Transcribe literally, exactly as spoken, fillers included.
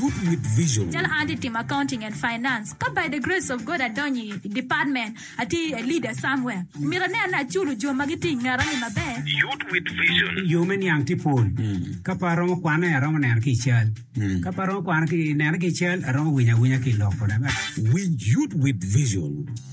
Youth with Vision. Tell Auntie team accounting and finance. Come by the grace of God at Donny department. Ati a leader somewhere. Mirane na churu jo magiti ngarani mabe. Youth with Vision. Human young people. Kaparo kwana aroma na kichal. Kaparo kwana ki na kichal aroma winya winya ki loko na. We Youth with Vision.